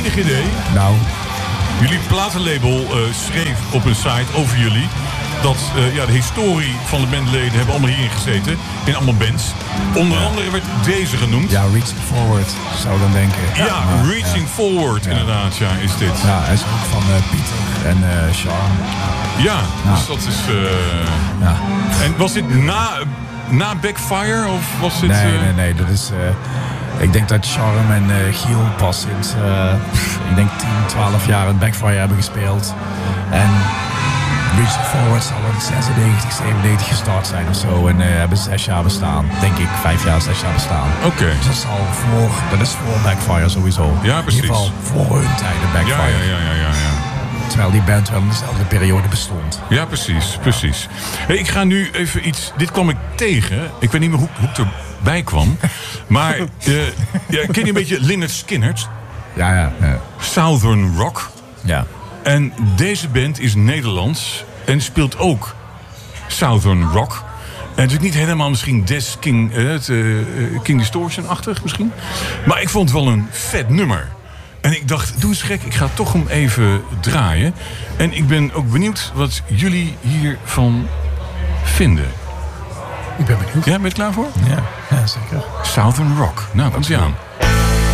enig idee? Nou. Jullie platenlabel schreef op een site over jullie dat de historie van de bandleden hebben allemaal hierin gezeten. In allemaal bands. Onder andere werd deze genoemd. Ja, Reaching Forward, zou dan denken. Ja, Reaching Forward, inderdaad, ja, is dit. Ja, hij is ook van Pieter en Sean. Ja, dus dat is... En was dit na Backfire, of was dit... Nee, dat is... ik denk dat Charm en Giel pas sinds, ik denk 10, 12 jaar in Backfire hebben gespeeld. En Reaching Forward zal in 96, 97 gestart zijn of zo. En hebben 6 jaar bestaan. Denk ik, 5 jaar, 6 jaar bestaan. Oké. Dus dat is voor Backfire sowieso. Ja, precies. In ieder geval voor hun tijden Backfire. Ja. Terwijl die band wel in dezelfde periode bestond. Ja, precies. Hey, ik ga nu even iets... Dit kwam ik tegen. Ik weet niet meer hoe ik erbij kwam. Maar ken je een beetje Lynyrd Skynyrd? Ja. Southern Rock. Ja. En deze band is Nederlands en speelt ook Southern Rock. En natuurlijk niet helemaal misschien King Distortion-achtig misschien. Maar ik vond het wel een vet nummer. En ik dacht, doe eens gek, ik ga toch hem even draaien. En ik ben ook benieuwd wat jullie hiervan vinden. Ik ben benieuwd. Ja, ben je er klaar voor? Ja, zeker. Southern Rock. Nou, komt ie aan.